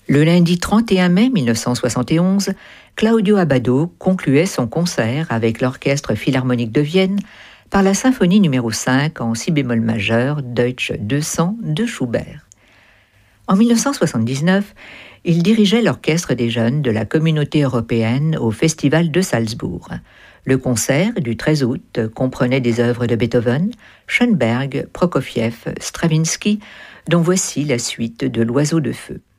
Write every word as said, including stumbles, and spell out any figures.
Le lundi trente et un mai mille neuf cent soixante et onze, Claudio Abbado concluait son concert avec l'Orchestre Philharmonique de Vienne par la symphonie numéro cinq en si bémol majeur, Deutsch deux cents de Schubert. En mille neuf cent soixante-dix-neuf, il dirigeait l'Orchestre des jeunes de la Communauté européenne au Festival de Salzbourg. Le concert du treize août comprenait des œuvres de Beethoven, Schoenberg, Prokofiev, Stravinsky, dont voici la suite de l'Oiseau de feu.